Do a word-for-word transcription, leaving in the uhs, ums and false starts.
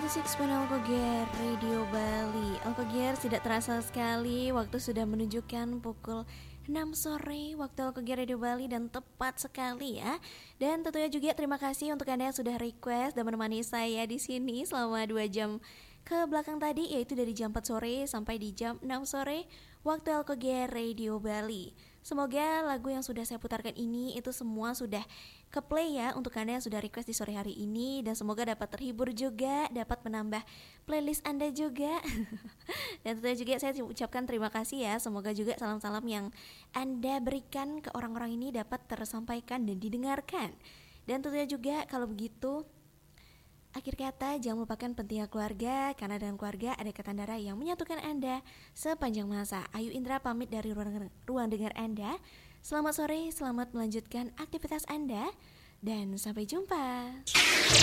sembilan puluh enam Alkogier Radio Bali. Alkogier, tidak terasa sekali waktu sudah menunjukkan pukul enam sore waktu Alkogier Radio Bali, dan tepat sekali ya. Dan tentunya juga terima kasih untuk Anda yang sudah request dan menemani saya di sini selama dua jam ke belakang tadi, yaitu dari jam empat sore sampai di jam enam sore waktu Alkogier Radio Bali. Semoga lagu yang sudah saya putarkan ini itu semua sudah ke play ya untuk Anda yang sudah request di sore hari ini, dan semoga dapat terhibur juga, dapat menambah playlist Anda juga. Dan tentunya juga saya ucapkan terima kasih ya. Semoga juga salam-salam yang Anda berikan ke orang-orang ini dapat tersampaikan dan didengarkan. Dan tentunya juga kalau begitu, akhir kata, jangan melupakan pentingnya keluarga, karena dengan keluarga ada ikatan darah yang menyatukan Anda sepanjang masa. Ayu Indra pamit dari ruang, ruang dengar Anda. Selamat sore, selamat melanjutkan aktivitas Anda, dan sampai jumpa.